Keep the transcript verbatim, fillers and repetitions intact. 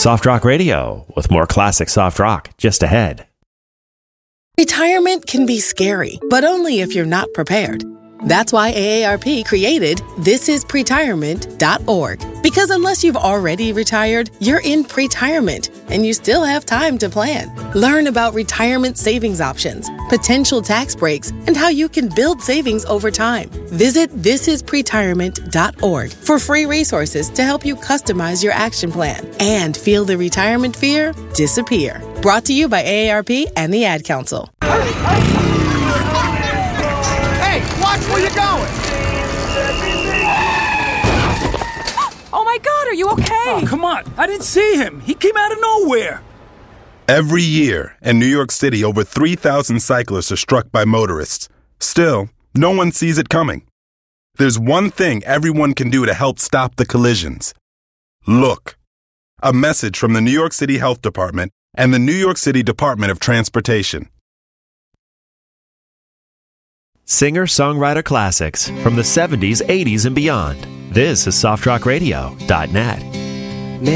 Soft Rock Radio, with more classic soft rock just ahead. Retirement can be scary, but only if you're not prepared. That's why A A R P created this is pretirement dot org. Because unless you've already retired, you're in pretirement, and you still have time to plan. Learn about retirement savings options, potential tax breaks, and how you can build savings over time. Visit this is pretirement dot org for free resources to help you customize your action plan and feel the retirement fear disappear. Brought to you by A A R P and the Ad Council. Watch where you're going! Oh my God, are you okay? Oh, come on. I didn't see him. He came out of nowhere. Every year in New York City, over three thousand cyclists are struck by motorists. Still, no one sees it coming. There's one thing everyone can do to help stop the collisions. Look. A message from the New York City Health Department and the New York City Department of Transportation. Singer-songwriter classics from the seventies, eighties, and beyond. This is soft rock radio dot net.